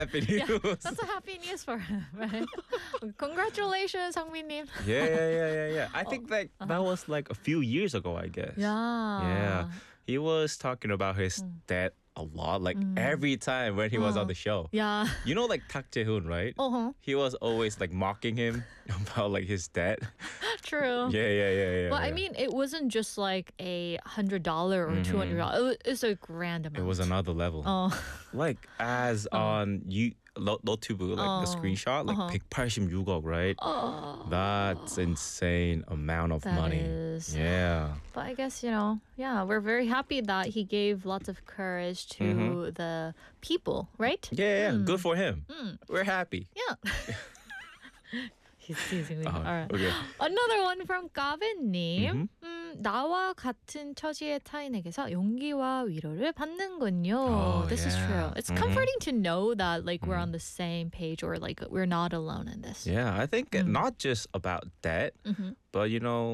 Happy Yeah, news. that's a happy news for him, right? Congratulations, 성민님. Yeah. I think that was like a few years ago, I guess. Yeah. Yeah. He was talking about his debt a lot, like every time when he was on the show. Yeah. You know, like Tak Jae-hoon, right? Uh-huh. He was always like mocking him about like his debt. True. Yeah. But I mean, it wasn't just like $100 or $200. It's a grand amount. It was another level. Like as on you 너튜브 like the screenshot like 186억, right? That's insane amount of That money. is. Yeah. But I guess, yeah, we're very happy that he gave lots of courage to the people, right? Yeah. Good for him. We're happy. Yeah. He's teasing me. All right. Okay. Another one from 가빈님. 나와 같은 처지의 타인에게서 용기와 위로를 받는군요. Oh, This is yeah. true. It's comforting to know that like we're on the same page or like we're not alone in this. Yeah, I think not just about that, but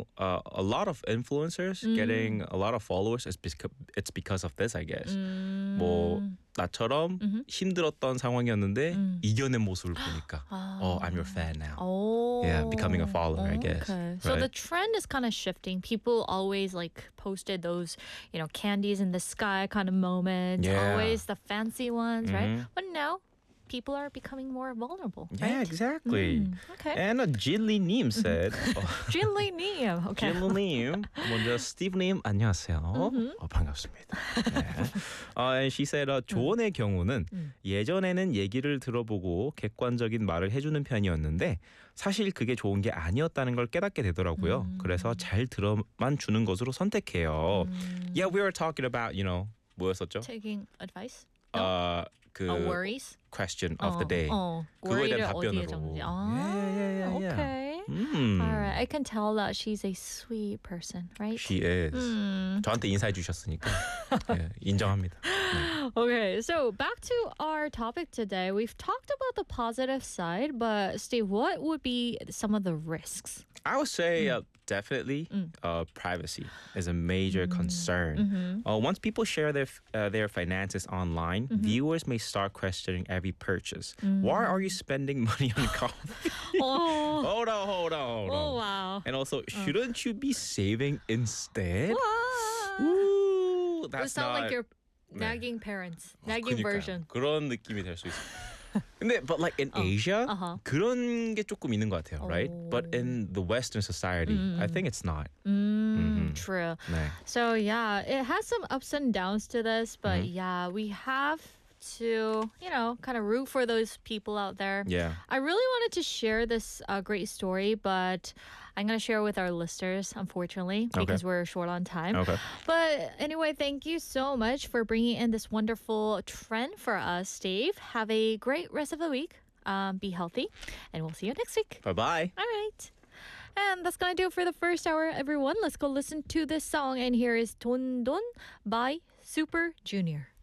a lot of influencers getting a lot of followers it's because of this, I guess. 뭐 나처럼 힘들었던 상황이었는데 이겨낸 모습을 보니까 I'm your fan now. Oh. Yeah, becoming a follower, I guess. Okay. So right? the trend is kind of shifting. People always like posted those, candies in the sky kind of moments. Yeah. Always the fancy ones, right? But now people are becoming more vulnerable. Yeah, right? exactly. Okay. And Jilly-님 said, Jinli-님. Okay. Jilly-님, 먼저 Steve-님 안녕하세요. 반갑습니다. 네. And she said, 조언의 경우는 예전에는 얘기를 들어보고 객관적인 말을 해주는 편이었는데 사실 그게 좋은 게 아니었다는 걸 깨닫게 되더라고요. 그래서 잘 들어만 주는 것으로 선택해요. Yeah, we were talking about, 뭐였었죠? Taking advice? 그 worries? question of the day. 그거에 worry를 대한 어디에 답변으로. 적는지. Yeah. Okay. All right. I can tell that she's a sweet person, right? She is. 저한테 인사해 주셨으니까 네, 인정합니다. 네. Okay, so back to our topic today. We've talked about the positive side, but Steve, what would be some of the risks? I would say definitely privacy is a major concern. Once people share their finances online, viewers may start questioning every purchase. Why are you spending money on coffee? Oh, Hold on. oh wow. And also, shouldn't you be saving instead? Wow. Ooh, You that's sound not like your nagging parents, nagging 그러니까요. version. 그런 느낌이 될 수 있어요. 근데 but like in Asia 그런 게 조금 있는 것 같아요, right? But in the Western society, I think it's not. True. 네. So yeah, it has some ups and downs to this, but yeah, we have to, kind of root for those people out there. Yeah. I really wanted to share this great story, but I'm going to share with our listeners, unfortunately, because we're short on time. Okay. But anyway, thank you so much for bringing in this wonderful trend for us, Steve. Have a great rest of the week. Be healthy, and we'll see you next week. Bye-bye. All right. And that's going to do it for the first hour, everyone. Let's go listen to this song. And here is Don Don by Super Junior.